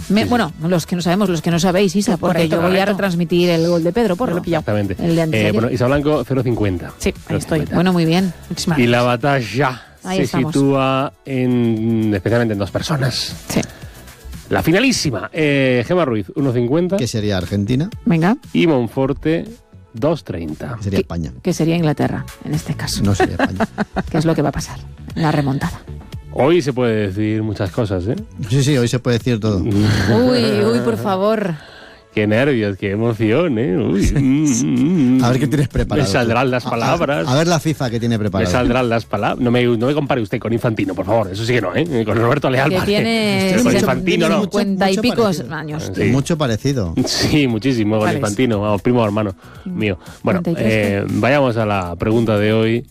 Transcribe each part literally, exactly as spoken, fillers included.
Me, sí, bueno, sí. los que no sabemos, los que no sabéis, Isa, porque correcto, yo voy correcto. a retransmitir el gol de Pedro Porro. Exactamente. El de eh, bueno, Isa Blanco, cero cincuenta. Sí, ahí estoy. Bueno, muy bien. Muchísimas y la batalla ahí se estamos. sitúa en, especialmente en dos personas. Sí. La finalísima, eh, Gemma Ruiz, uno cincuenta. Que sería Argentina. Venga. Y Monforte, dos treinta. Que sería España. Que sería Inglaterra, en este caso. No sería España. ¿Qué es lo que va a pasar? La remontada. Hoy se puede decir muchas cosas, ¿eh? Sí, sí, hoy se puede decir todo. Uy, uy, por favor. Qué nervios, qué emoción, ¿eh? Uy, mm, mm, a ver qué tienes preparado. Me saldrán las palabras. A, a, a ver la FIFA que tiene preparado. Me saldrán las palabras. No me, no me compare usted con Infantino, por favor. Eso sí que no, ¿eh? Con Roberto Leal. Que vale. tiene con Infantino no. cincuenta y pico años. Sí. Mucho parecido. Sí, muchísimo. Con Infantino, vamos, primo hermano mío. Bueno, eh, vayamos a la pregunta de hoy.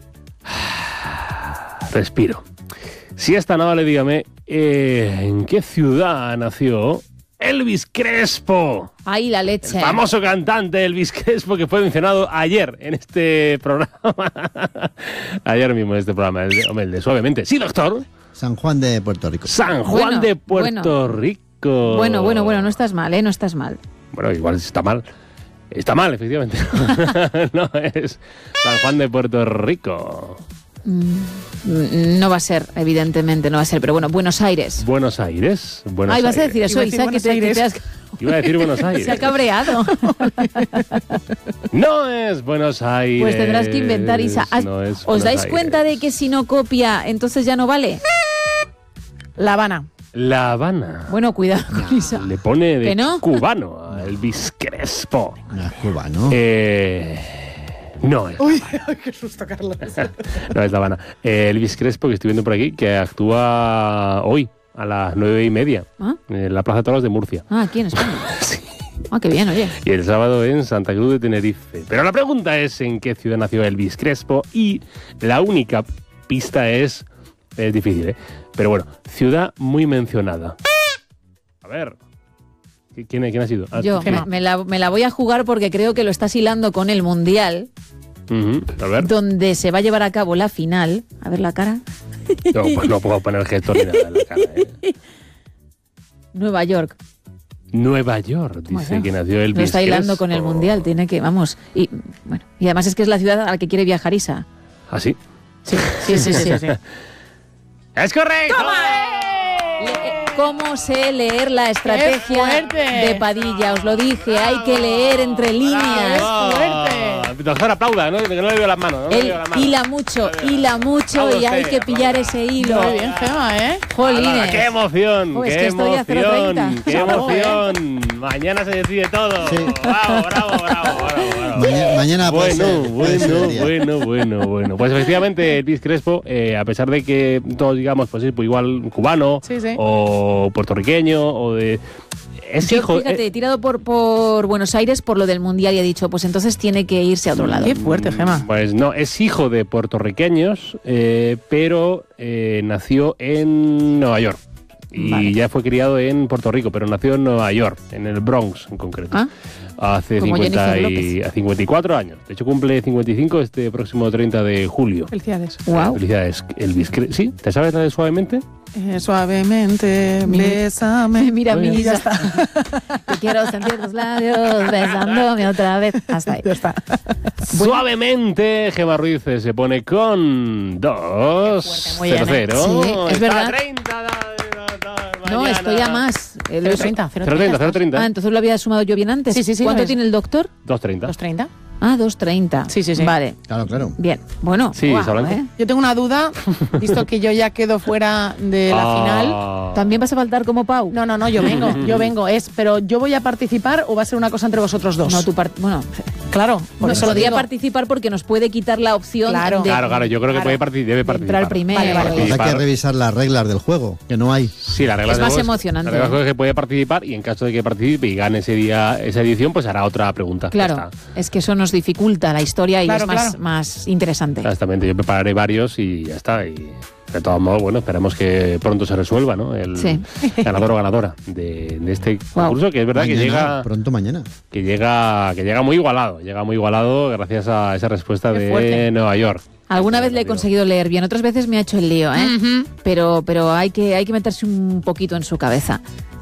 Respiro. Si es tan amable, dígame, eh, ¿en qué ciudad nació Elvis Crespo? ¡Ay, la leche! El famoso cantante Elvis Crespo, que fue mencionado ayer en este programa. Ayer mismo en este programa. El de, hombre, el de Suavemente. Sí, doctor. San Juan de Puerto Rico. San Juan bueno, de Puerto bueno. Rico. Bueno, bueno, bueno, no estás mal, ¿eh? No estás mal. Bueno, igual está mal. Está mal, efectivamente. No es San Juan de Puerto Rico. No va a ser, evidentemente, no va a ser, pero bueno, Buenos Aires. Buenos Aires. Buenos Ay, vas a decir eso, Isa, que te, que te has... Iba a decir Buenos Aires. Se ha cabreado. No es Buenos Aires. Pues tendrás que inventar, Isa. No es ¿Os dais Aires. cuenta de que si no copia, entonces ya no vale? La Habana. La Habana. Bueno, cuidado con Isa. Le pone de no? cubano a Elvis Crespo. No es cubano. Eh... No es. Uy, qué susto, Carlos. No es La Habana. Eh, Elvis Crespo, que estoy viendo por aquí, que actúa hoy a las nueve y media ¿Ah? en la Plaza de Toros de Murcia. Ah, aquí en España. Sí. Ah, qué bien, oye. Y el sábado en Santa Cruz de Tenerife. Pero la pregunta es en qué ciudad nació Elvis Crespo y la única pista es... Es difícil, ¿eh? Pero bueno, ciudad muy mencionada. A ver... ¿Quién, quién ha sido? Ah, Yo me, me, la, me la voy a jugar porque creo que lo estás hilando con el Mundial, uh-huh. A ver. donde se va a llevar a cabo la final. A ver la cara. No, pues no puedo poner gestos ni nada en la cara, ¿eh? Nueva York. Nueva York, dice bueno, que nació Elvis Lo está hilando Crespo. con el Mundial, tiene que, vamos. Y bueno, y además es que es la ciudad a la que quiere viajar Isa. ¿Ah, sí? Sí, sí, sí, sí. sí, sí. ¡Es correcto! ¡Toma! Le, ¿Cómo sé leer la estrategia de Padilla? Os lo dije, hay que leer entre líneas. ¡Es fuerte! Doctor, aplauda, ¿no? Que no le veo las manos. No Él las manos. hila mucho, no hila mucho y usted, hay que pillar aplauda. ese hilo. Muy bien, Gemma, ¿eh? Jolines. ¡Qué emoción! Oh, es ¡Qué que estoy emoción! a cero treinta. ¡Qué emoción! Mañana se decide todo. Sí. ¡Bravo, bravo, bravo! bravo, bravo. Mañana, mañana bueno, ser, bueno, bueno, bueno, bueno. Pues efectivamente, Elvis Crespo, eh, a pesar de que todos digamos, pues, pues igual cubano sí, sí. o puertorriqueño o de... Es Yo, hijo, fíjate, eh, he tirado por, por Buenos Aires por lo del Mundial y he dicho, pues entonces tiene que irse a otro lado. Qué fuerte, Gemma. Pues no, es hijo de puertorriqueños, eh, pero eh, nació en Nueva York. Y vale. ya fue criado en Puerto Rico, pero nació en Nueva York, en el Bronx en concreto. ¿Ah? Hace cincuenta y, a cincuenta y cuatro años. De hecho, cumple cincuenta y cinco este próximo treinta de julio. Felicidades. Wow. Felicidades. Elvis Crespo. ¿Sí? ¿Te sabes la de Suavemente? Eh, suavemente, bésame. Mira, mira, mira. Ya está. Te quiero sentir tus labios besándome otra vez. Hasta ahí. Ya está. Suavemente, Gemma Ruiz se pone con dos cero cero. Sí, es verdad. treinta, no, estoy a más. cero treinta. cero treinta, cero treinta. Ah, entonces lo había sumado yo bien antes. Sí, sí, sí. ¿Cuánto tiene el doctor? dos treinta. dos treinta. Ah, dos treinta. Sí, sí, sí. Vale. Claro, claro. Bien. Bueno. Sí, wow, ¿eh? Yo tengo una duda, visto que yo ya quedo fuera de la ah. final. ¿También vas a faltar como Pau? No, no, no, yo vengo, yo vengo. Es, pero ¿yo voy a participar o va a ser una cosa entre vosotros dos? No, tú part bueno, claro, por no, eso podría digo. participar porque nos puede quitar la opción claro. de... Claro, claro, yo creo que claro. puede participar, debe participar. Entrar primero. Vale, vale. Hay que revisar las reglas del juego, que no hay. Sí, la regla es de más juego emocionante. La regla del juego es que puede participar y en caso de que participe y gane ese día esa edición, pues hará otra pregunta. Claro, es que eso nos dificulta la historia y claro, es más, claro. más interesante. Exactamente, yo prepararé varios y ya está. Y de todos modos, bueno, esperamos que pronto se resuelva, ¿no? El sí. ganador o ganadora de, de este wow. concurso, que es verdad mañana, que llega pronto mañana. Que llega, que llega muy igualado, llega muy igualado gracias a esa respuesta Qué de fuerte. Nueva York. Alguna vez le he conseguido leer bien, otras veces me ha hecho el lío, ¿eh? Uh-huh. Pero, pero hay que, hay que meterse un poquito en su cabeza.